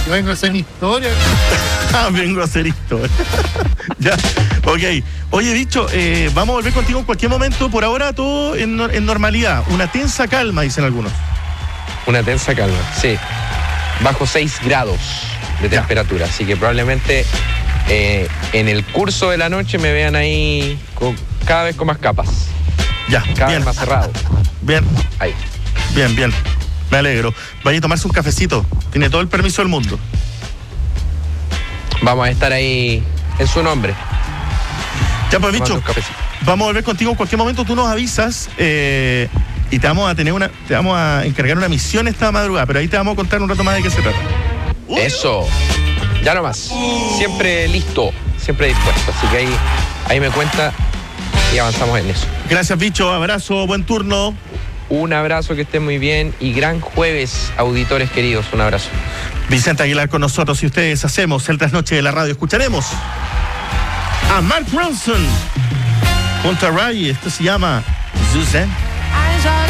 Vengo a hacer mi historia. Vengo a hacer historia. Ya, ok. Oye, Bicho, vamos a volver contigo en cualquier momento. Por ahora todo en normalidad. Una tensa calma, dicen algunos. Una tensa calma, sí. Bajo 6 grados de temperatura, así que probablemente en el curso de la noche me vean ahí cada vez con más capas. Ya, cada bien. vez más cerrado. Bien. Ahí. Bien. Me alegro. Vaya a tomarse un cafecito. Tiene todo el permiso del mundo. Vamos a estar ahí en su nombre. Ya, pues, Bicho, cafecito. vamos a volver contigo en cualquier momento. Tú nos avisas y te vamos a encargar una misión esta madrugada, pero ahí te vamos a contar un rato más de qué se trata. Eso. Ya nomás. Siempre listo, siempre dispuesto. Así que ahí me cuenta y avanzamos en eso. Gracias, Bicho. Abrazo, buen turno. Un abrazo, que estén muy bien y gran jueves, auditores queridos. Un abrazo. Vicente Aguilar con nosotros y ustedes hacemos el trasnoche de la radio. Escucharemos a Mark Ronson junto a Ray. Esto se llama Suzanne.